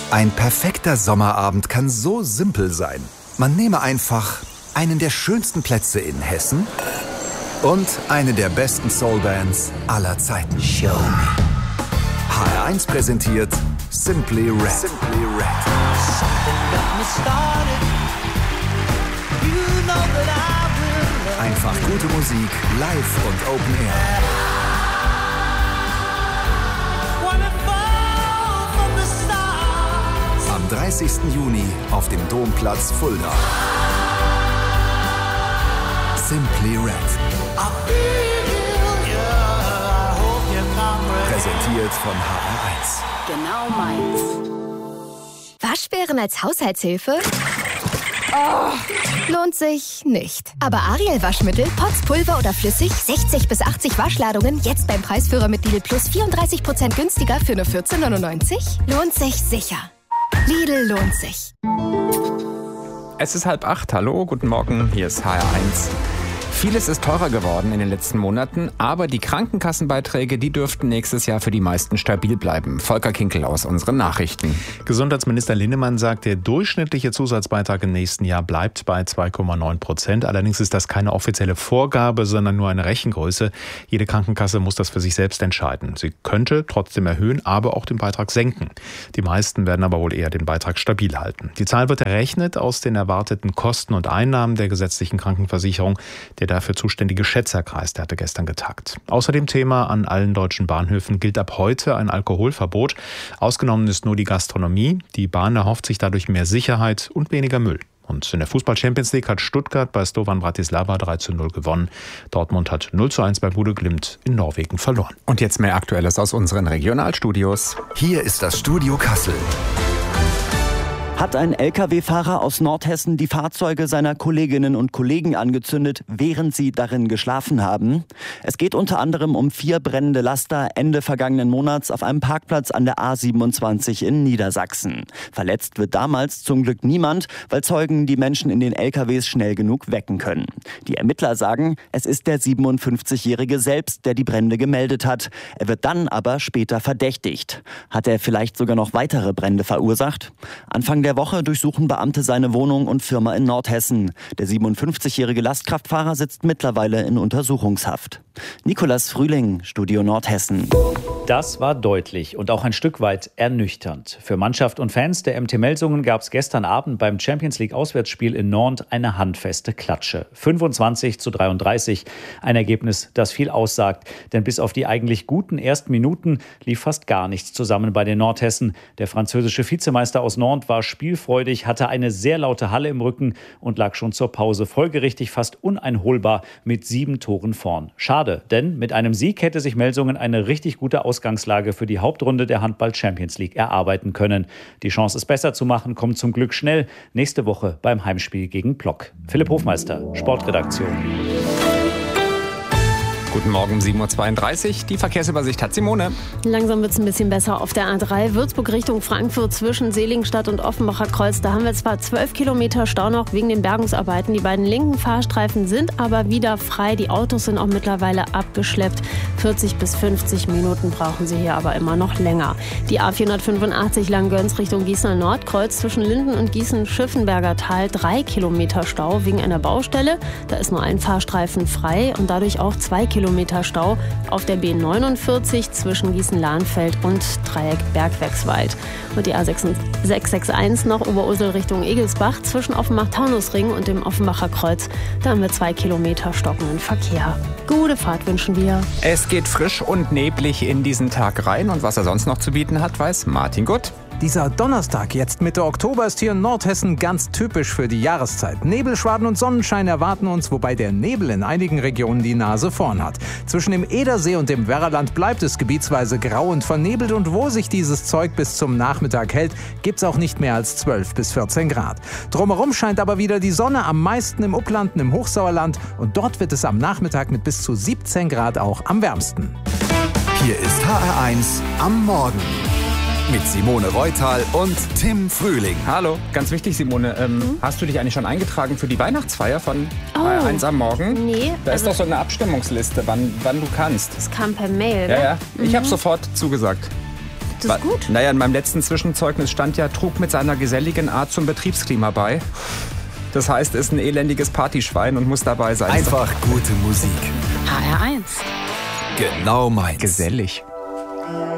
Ein perfekter Sommerabend kann so simpel sein. Man nehme einfach einen der schönsten Plätze in Hessen und eine der besten Soulbands aller Zeiten. Show me. HR1 präsentiert Simply Red. Simply Red. Einfach gute Musik, live und Open Air. Am 30. Juni auf dem Domplatz Fulda. Simply Red. Präsentiert von HR1. Genau meins. Waschbären als Haushaltshilfe? Oh, lohnt sich nicht. Aber Ariel Waschmittel, Pots, Pulver oder flüssig, 60 bis 80 Waschladungen, jetzt beim Preisführer mit Lidl Plus 34% günstiger für nur 14,99? Lohnt sich sicher. Lidl lohnt sich. Es ist 7:30. Hallo, guten Morgen, hier ist HR1. Vieles ist teurer geworden in den letzten Monaten, aber die Krankenkassenbeiträge, die dürften nächstes Jahr für die meisten stabil bleiben. Volker Kinkel aus unseren Nachrichten. Gesundheitsminister Linnemann sagt, der durchschnittliche Zusatzbeitrag im nächsten Jahr bleibt bei 2,9%. Allerdings ist das keine offizielle Vorgabe, sondern nur eine Rechengröße. Jede Krankenkasse muss das für sich selbst entscheiden. Sie könnte trotzdem erhöhen, aber auch den Beitrag senken. Die meisten werden aber wohl eher den Beitrag stabil halten. Die Zahl wird errechnet aus den erwarteten Kosten und Einnahmen der gesetzlichen Krankenversicherung. Der dafür zuständige Schätzerkreis, der hatte gestern getagt. Außerdem Thema: an allen deutschen Bahnhöfen gilt ab heute ein Alkoholverbot. Ausgenommen ist nur die Gastronomie. Die Bahn erhofft sich dadurch mehr Sicherheit und weniger Müll. Und in der Fußball-Champions League hat Stuttgart bei Slovan Bratislava 3:0 gewonnen. Dortmund hat 0:1 bei Bodø Glimt in Norwegen verloren. Und jetzt mehr Aktuelles aus unseren Regionalstudios. Hier ist das Studio Kassel. Hat ein Lkw-Fahrer aus Nordhessen die Fahrzeuge seiner Kolleginnen und Kollegen angezündet, während sie darin geschlafen haben? Es geht unter anderem um 4 brennende Laster Ende vergangenen Monats auf einem Parkplatz an der A27 in Niedersachsen. Verletzt wird damals zum Glück niemand, weil Zeugen die Menschen in den Lkws schnell genug wecken können. Die Ermittler sagen, es ist der 57-Jährige selbst, der die Brände gemeldet hat. Er wird dann aber später verdächtigt. Hat er vielleicht sogar noch weitere Brände verursacht? Anfang der Woche durchsuchen Beamte seine Wohnung und Firma in Nordhessen. Der 57-jährige Lastkraftfahrer sitzt mittlerweile in Untersuchungshaft. Nikolas Frühling, Studio Nordhessen. Das war deutlich und auch ein Stück weit ernüchternd. Für Mannschaft und Fans der MT Melsungen gab es gestern Abend beim Champions League Auswärtsspiel in Nantes eine handfeste Klatsche. 25:33, ein Ergebnis, das viel aussagt. Denn bis auf die eigentlich guten ersten Minuten lief fast gar nichts zusammen bei den Nordhessen. Der französische Vizemeister aus Nantes war spielfreudig, hatte eine sehr laute Halle im Rücken und lag schon zur Pause folgerichtig fast uneinholbar mit 7 Toren vorn. Schade, denn mit einem Sieg hätte sich Melsungen eine richtig gute Ausgangslage für die Hauptrunde der Handball-Champions League erarbeiten können. Die Chance, es besser zu machen, kommt zum Glück schnell. Nächste Woche beim Heimspiel gegen Plock. Philipp Hofmeister, Sportredaktion. Guten Morgen, 7:32 Uhr. Die Verkehrsübersicht hat Simone. Langsam wird es ein bisschen besser auf der A3 Würzburg Richtung Frankfurt zwischen Seligenstadt und Offenbacher Kreuz. Da haben wir zwar 12 Kilometer Stau noch wegen den Bergungsarbeiten. Die beiden linken Fahrstreifen sind aber wieder frei. Die Autos sind auch mittlerweile abgeschleppt. 40 bis 50 Minuten brauchen sie hier aber immer noch länger. Die A485 Langgöns Richtung Gießener Nordkreuz zwischen Linden und Gießen-Schiffenberger Tal 3 Kilometer Stau wegen einer Baustelle. Da ist nur ein Fahrstreifen frei und dadurch auch 2 Kilometer Stau auf der B49 zwischen Gießen-Lahnfeld und Dreieck Bergwerkswald. Und die A661 noch Oberursel Richtung Egelsbach zwischen Offenbach-Taunusring und dem Offenbacher Kreuz. Da haben wir 2 Kilometer stockenden Verkehr. Gute Fahrt wünschen wir. Es geht frisch und neblig in diesen Tag rein und was er sonst noch zu bieten hat, weiß Martin Gutt. Dieser Donnerstag, jetzt Mitte Oktober, ist hier in Nordhessen ganz typisch für die Jahreszeit. Nebelschwaden und Sonnenschein erwarten uns, wobei der Nebel in einigen Regionen die Nase vorn hat. Zwischen dem Edersee und dem Werraland bleibt es gebietsweise grau und vernebelt und wo sich dieses Zeug bis zum Nachmittag hält, gibt's auch nicht mehr als 12 bis 14 Grad. Drumherum scheint aber wieder die Sonne, am meisten im Upland und im Hochsauerland und dort wird es am Nachmittag mit bis zu 17 Grad auch am wärmsten. Hier ist HR1 am Morgen. Mit Simone Reutal und Tim Frühling. Hallo, ganz wichtig, Simone. Hast du dich eigentlich schon eingetragen für die Weihnachtsfeier von HR1 am Morgen? Nee. Da ist doch so eine Abstimmungsliste, wann du kannst. Das kam per Mail, Ja, ne? ja. Ich habe sofort zugesagt. Das ist gut. Naja, in meinem letzten Zwischenzeugnis stand ja, trug mit seiner geselligen Art zum Betriebsklima bei. Das heißt, ist ein elendiges Partyschwein und muss dabei sein. Einfach gute Musik. HR1. Genau meins. Gesellig.